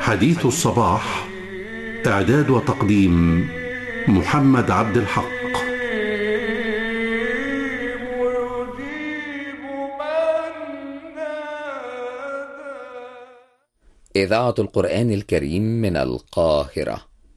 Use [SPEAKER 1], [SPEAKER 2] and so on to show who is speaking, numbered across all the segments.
[SPEAKER 1] حديث الصباح، إعداد وتقديم محمد عبد الحق.
[SPEAKER 2] إذاعة القرآن الكريم من القاهرة.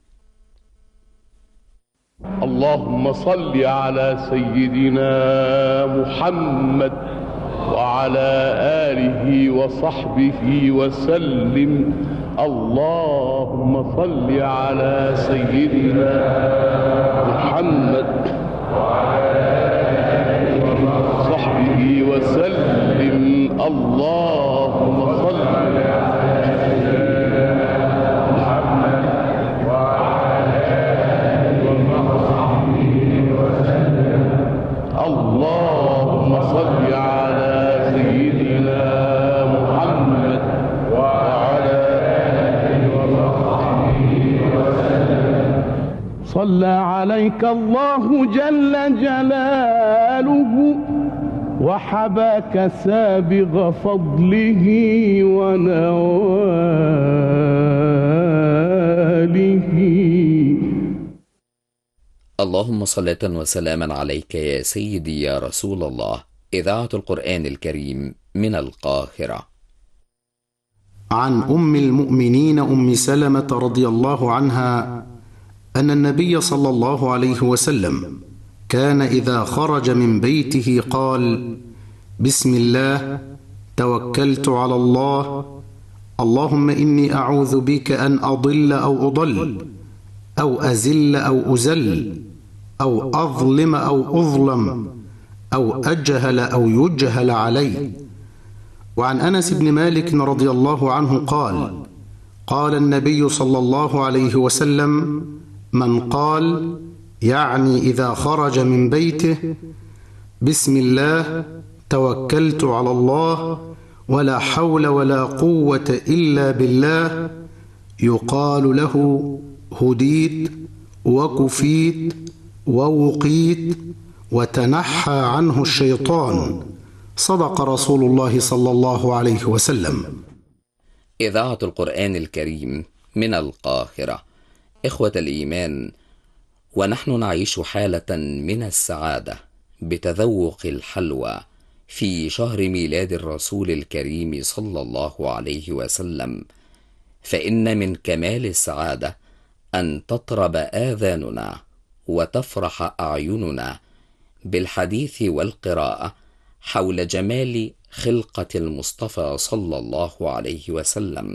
[SPEAKER 3] اللهم صل على سيدنا محمد وعلى آله وصحبه وسلم. اللهم صل على سيدنا محمد وعلى آله وصحبه وسلم. اللهم صل على سيدنا محمد وعلى آله وصحبه وسلم. اللهم صل على سيدنا محمد وعلى آله وصحبه وسلم. صلى عليك الله جل جلاله وحباك سابغ فضله ونواله.
[SPEAKER 2] اللهم صلاة وسلاما عليك يا سيدي يا رسول الله. إذاعة القرآن الكريم من القاهرة.
[SPEAKER 4] عن أم المؤمنين أم سلمة رضي الله عنها أن النبي صلى الله عليه وسلم كان إذا خرج من بيته قال: بسم الله توكلت على الله، اللهم إني أعوذ بك أن أضل أو أضل أو أزل أو أزل أو أظلم أو أظلم أو أجهل أو يجهل علي. وعن أنس بن مالك رضي الله عنه قال: قال النبي صلى الله عليه وسلم: من قال، يعني إذا خرج من بيته: بسم الله توكلت على الله ولا حول ولا قوة إلا بالله، يقال له: هديت وكفيت ووقيت وتنحى عنه الشيطان. صدق رسول الله صلى الله عليه وسلم.
[SPEAKER 2] إذاعة القرآن الكريم من القاهرة. إخوة الإيمان، ونحن نعيش حالة من السعادة بتذوق الحلوى في شهر ميلاد الرسول الكريم صلى الله عليه وسلم، فإن من كمال السعادة أن تطرب آذاننا وتفرح أعيننا بالحديث والقراءة حول جمال خلقة المصطفى صلى الله عليه وسلم،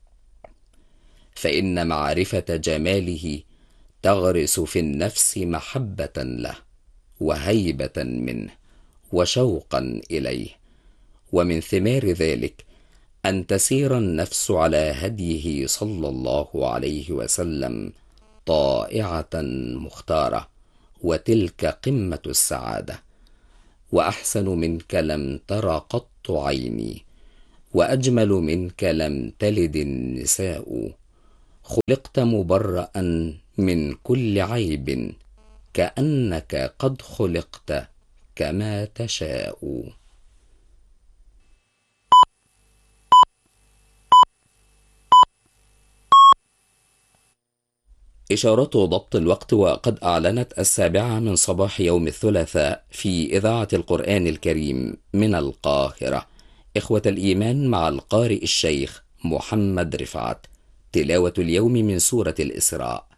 [SPEAKER 2] فإن معرفة جماله تغرس في النفس محبة له وهيبة منه وشوقا إليه، ومن ثمار ذلك أن تسير النفس على هديه صلى الله عليه وسلم طائعة مختارة، وتلك قمة السعادة. وأحسن منك لم تر قط عيني، وأجمل منك لم تلد النساء، خلقت مبرأ من كل عيب، كأنك قد خلقت كما تشاء. إشارة ضبط الوقت، وقد أعلنت 7 من صباح يوم الثلاثاء في إذاعة القرآن الكريم من القاهرة. إخوة الإيمان، مع القارئ الشيخ محمد رفعت. تلاوة اليوم من سورة الإسراء.